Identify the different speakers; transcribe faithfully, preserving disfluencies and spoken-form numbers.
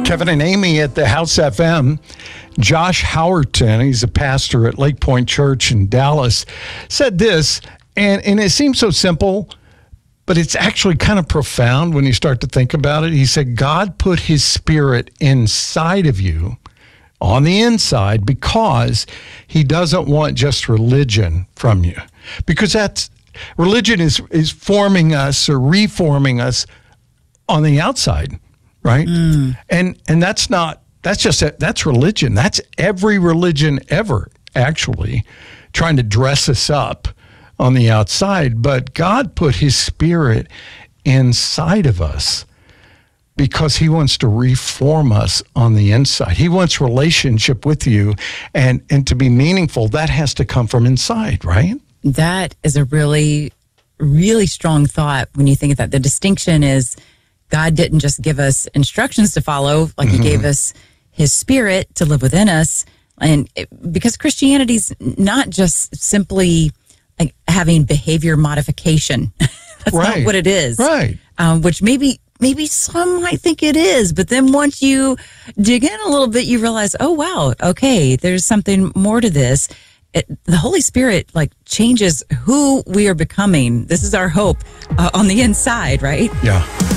Speaker 1: Kevin and Amy at the House F M. Josh Howerton, he's a pastor at Lake Point Church in Dallas, said this, and, and it seems so simple, but it's actually kind of profound when you start to think about it. He said, God put his spirit inside of you, on the inside, because he doesn't want just religion from you. Because that's religion is, is forming us or reforming us on the outside. Right. Mm. And and that's not that's just a, that's religion. That's every religion ever, actually, trying to dress us up on the outside. But God put his spirit inside of us because he wants to reform us on the inside. He wants relationship with you. And, and to be meaningful, that has to come from inside, right?
Speaker 2: That is a really, really strong thought when you think of that. The distinction is God didn't just give us instructions to follow, like mm-hmm. he gave us his spirit to live within us. And it, because Christianity's not just simply like having behavior modification. That's
Speaker 1: right.
Speaker 2: not what it is.
Speaker 1: Right.
Speaker 2: Um, which maybe maybe some might think it is. But then once you dig in a little bit, you realize, oh, wow, okay, there's something more to this. It, the Holy Spirit like changes who we are becoming. This is our hope uh, on the inside, right?
Speaker 1: Yeah.